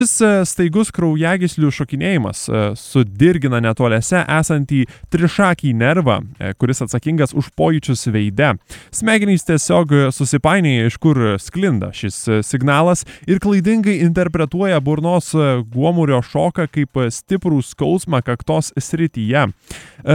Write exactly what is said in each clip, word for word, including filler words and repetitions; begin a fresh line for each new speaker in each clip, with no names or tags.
Šis staigus kraujagyslių šokinėjimas sudirgina netoliese esantį trišakį nervą, kuris atsakingas už pojūčius veide. Smegenys tiesiog susipainioja, iš kur sklinda šis signalas ir klaidingai interpretuoja burnos gomurio šoką kaip stiprų skausmą kaktos srityje. E,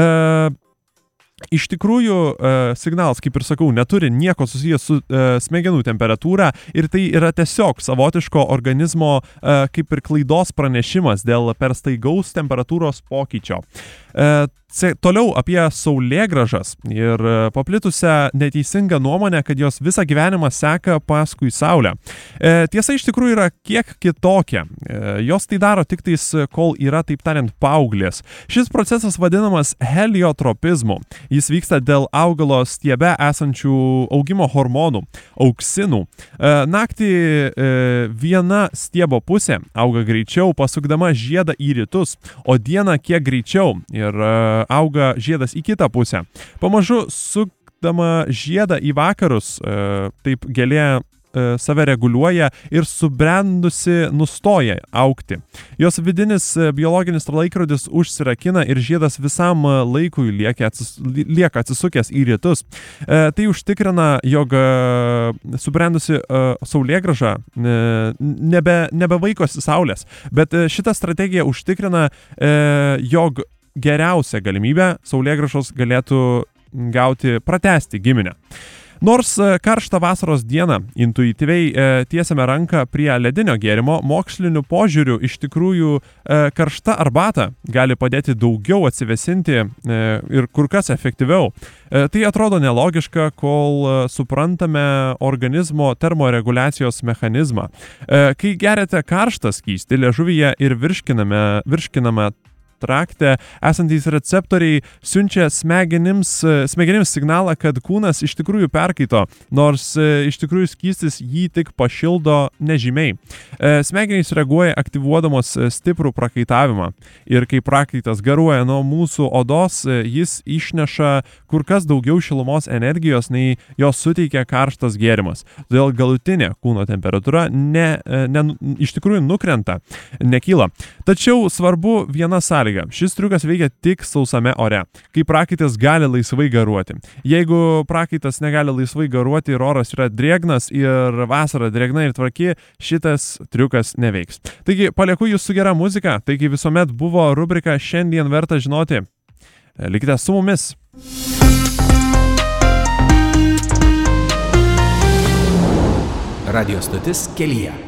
Iš tikrųjų, e, signalas, kaip ir sakau, neturi nieko susijęs su e, smegenų temperatūra ir tai yra tiesiog savotiško organizmo e, kaip ir klaidos pranešimas dėl per staigaus temperatūros pokyčio. E, Toliau apie saulėgrąžas ir paplitusią neteisingą nuomonę, kad jos visą gyvenimą seka paskui saulę. E, tiesa iš tikrųjų yra kiek kitokia. E, jos tai daro tik tais, kol yra, taip tariant, paauglės. Šis procesas vadinamas heliotropizmu. Jis vyksta dėl augalo stiebe esančių augimo hormonų, auksinų. E, naktį e, viena stiebo pusė auga greičiau, pasukdama žiedą į rytus, o dieną kiek greičiau ir e, auga žiedas į kitą pusę. Pamažu sukdama žiedą į vakarus, e, taip gėlė e, save reguliuoja ir subrendusi nustoja augti. Jos vidinis e, biologinis laikrodis užsirakina ir žiedas visam laikui lieka, atsis, lieka atsisukęs į rytus. E, tai užtikrina, jog e, subrendusi e, saulėgrąža e, nebe, nebevaikosi saulės, bet e, šita strategija užtikrina, e, jog geriausia galimybė saulėgrąžos galėtų gauti, pratęsti giminę. Nors karštą vasaros dieną intuityviai e, tiesiame ranką prie ledinio gėrimo, moksliniu požiūriu iš tikrųjų e, karšta arbata gali padėti daugiau atsivesinti e, ir kur kas efektyviau. E, tai atrodo nelogiška, kol e, suprantame organizmo termoreguliacijos mechanizmą. E, kai geriate karštą skystį liežuvyje ir virškiname, virškiname trakte esantys receptoriai siunčia smegenims, smegenims signalą, kad kūnas iš tikrųjų perkaito, nors iš tikrųjų skystis jį tik pašildo nežymiai. Smegenys reaguoja aktyvuodamos stiprų prakaitavimą ir kai prakaitas garuoja nuo mūsų odos, jis išneša kur kas daugiau šilumos energijos, nei jos suteikia karštas gėrimas. Todėl galutinė kūno temperatūra ne, ne, iš tikrųjų nukrenta, nekyla. Tačiau svarbu viena sąlyga. Šis triukas veikia tik sausame ore, kai prakaitas gali laisvai garuoti. Jeigu prakaitas negali laisvai garuoti ir oras yra drėgnas ir vasara drėgna ir tvarki, šitas triukas neveiks. Taigi, palieku jūs su gera muzika, taigi visuomet buvo rubrika Šiandien verta žinoti. Likite su mumis.
Radio stotis kelyje.